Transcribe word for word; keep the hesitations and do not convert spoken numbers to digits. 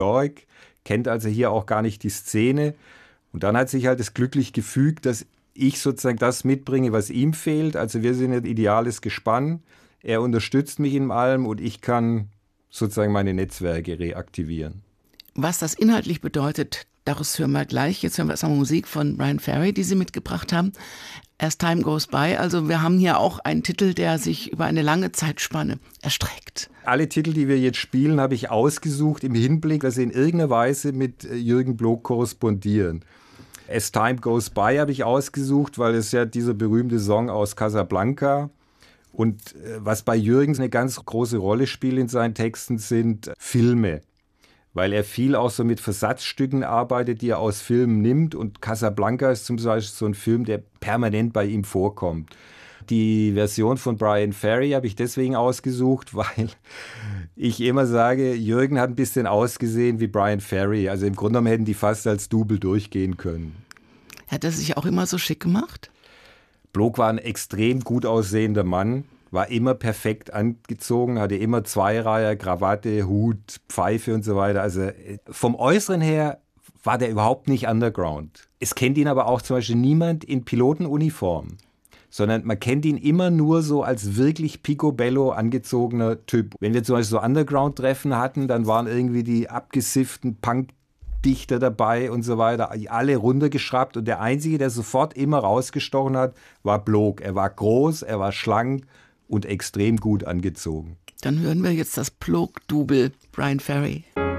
York, kennt also hier auch gar nicht die Szene. Und dann hat sich halt das glücklich gefügt, dass ich sozusagen das mitbringe, was ihm fehlt. Also wir sind ein ideales Gespann. Er unterstützt mich in allem und ich kann sozusagen meine Netzwerke reaktivieren. Was das inhaltlich bedeutet, daraus hören wir gleich. Jetzt hören wir erstmal Musik von Bryan Ferry, die Sie mitgebracht haben. As Time Goes By. Also wir haben hier auch einen Titel, der sich über eine lange Zeitspanne erstreckt. Alle Titel, die wir jetzt spielen, habe ich ausgesucht im Hinblick, dass sie in irgendeiner Weise mit Jürgen Block korrespondieren. As Time Goes By habe ich ausgesucht, weil es ja dieser berühmte Song aus Casablanca. Und was bei Jürgen eine ganz große Rolle spielt in seinen Texten, sind Filme. Weil er viel auch so mit Versatzstücken arbeitet, die er aus Filmen nimmt. Und Casablanca ist zum Beispiel so ein Film, der permanent bei ihm vorkommt. Die Version von Bryan Ferry habe ich deswegen ausgesucht, weil ich immer sage, Jürgen hat ein bisschen ausgesehen wie Bryan Ferry. Also im Grunde genommen hätten die fast als Double durchgehen können. Hat er sich auch immer so schick gemacht? Block war ein extrem gut aussehender Mann. War immer perfekt angezogen, hatte immer Zweireiher, Krawatte, Hut, Pfeife und so weiter. Also vom Äußeren her war der überhaupt nicht underground. Es kennt ihn aber auch zum Beispiel niemand in Pilotenuniform, sondern man kennt ihn immer nur so als wirklich picobello angezogener Typ. Wenn wir zum Beispiel so Underground-Treffen hatten, dann waren irgendwie die abgesifften Punk-Dichter dabei und so weiter, alle runtergeschraubt. Und der Einzige, der sofort immer rausgestochen hat, war Block. Er war groß, er war schlank und extrem gut angezogen. Dann hören wir jetzt das Block-Double Bryan Ferry.